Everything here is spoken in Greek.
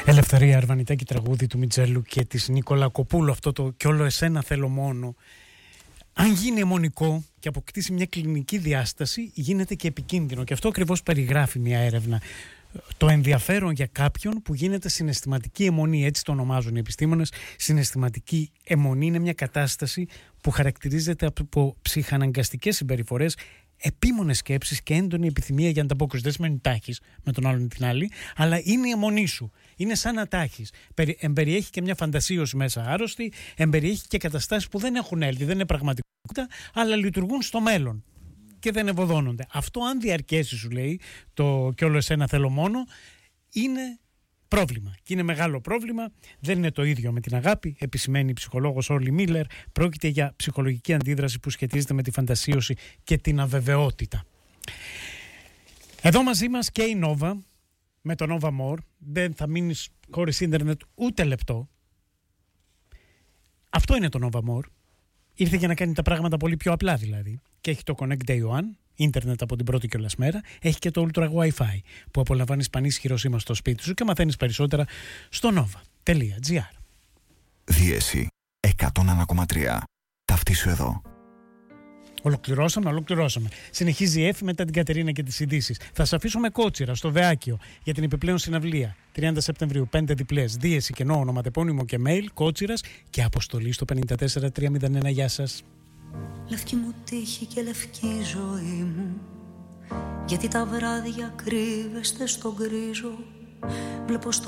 Ελευθερία Αρβανιτάκη, τραγούδι του Μιτζέλου και της Νικολακοπούλου, αυτό το «Κι όλο εσένα θέλω μόνο». Αν γίνει αιμονικό και αποκτήσει μια κλινική διάσταση, γίνεται και επικίνδυνο. Και αυτό ακριβώς περιγράφει μια έρευνα. Το ενδιαφέρον για κάποιον που γίνεται συναισθηματική αιμονή, έτσι το ονομάζουν οι επιστήμονες. Συναισθηματική αιμονή είναι μια κατάσταση που χαρακτηρίζεται από ψυχαναγκαστικές συμπεριφορές, επίμονες σκέψεις και έντονη επιθυμία για ανταπόκριση. Δεν σημαίνει τάχεις με τον άλλον ή την άλλη, αλλά είναι η αιμονή σου. Είναι σαν να τάχεις. Εμπεριέχει και μια φαντασίωση μέσα άρρωστη, εμπεριέχει και καταστάσεις που δεν έχουν έλθει, δεν είναι πραγματικότητα, αλλά λειτουργούν στο μέλλον και δεν ευωδώνονται. Αυτό, αν διαρκέσει, σου λέει, το «Κι όλο εσένα θέλω μόνο», είναι πρόβλημα. Και είναι μεγάλο πρόβλημα. Δεν είναι το ίδιο με την αγάπη, επισημαίνει η ψυχολόγος Όρλι Μίλλερ. Πρόκειται για ψυχολογική αντίδραση που σχετίζεται με τη φαντασίωση και την αβεβαιότητα. Εδώ μαζί μας και η Νόβα, με το Nova More. Δεν θα μείνεις χωρίς ίντερνετ ούτε λεπτό. Αυτό είναι το Nova More. Ήρθε για να κάνει τα πράγματα πολύ πιο απλά δηλαδή. Και έχει το Connect Day One, ίντερνετ από την πρώτη κιόλας μέρα. Έχει και το Ultra Wi-Fi που απολαμβάνεις πανίσχυρο σήμα στο σπίτι σου και μαθαίνεις περισσότερα στο nova.gr. Δίεση 101,3. Ταυτίσου εδώ. Ολοκληρώσαμε. Συνεχίζει η Εφη μετά την Κατερίνα και τις ειδήσεις. Θα σας αφήσω με Κότσιρα στο Βεάκιο για την επιπλέον συναυλία. 30 Σεπτεμβρίου, 5 διπλές, δίεση, κενό, ονοματεπώνυμο και mail, Κότσιρας και αποστολή στο 54301. Γεια σας. Λευκή μου τύχη και λευκή ζωή μου, γιατί τα βράδια κρύβεστε στον γκρίζο. Βλέπω στο